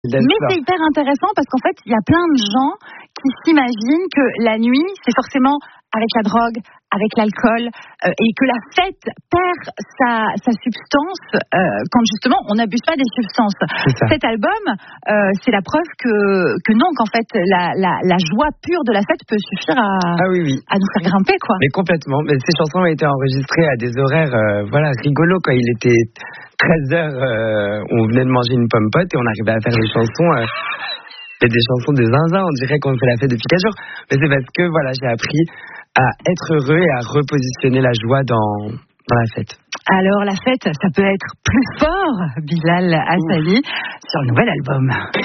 Mais c'est hyper intéressant parce qu'en fait, il y a plein de gens qui s'imaginent que la nuit, c'est forcément avec la drogue, avec l'alcool, et que la fête perd sa substance quand justement on n'abuse pas des substances. Cet album, c'est la preuve que non, qu'en fait la joie pure de la fête peut suffire à nous faire grimper, quoi. Mais complètement. Mais ces chansons ont été enregistrées à des horaires rigolos, quand il était 13h, on venait de manger une pomme pote et on arrivait à faire des chansons. Et des chansons de zinzin, on dirait qu'on fait la fête depuis 4 jours. Mais c'est parce que j'ai appris à être heureux et à repositionner la joie dans la fête. Alors la fête, ça peut être plus fort, Bilal Hassani, sur le nouvel album.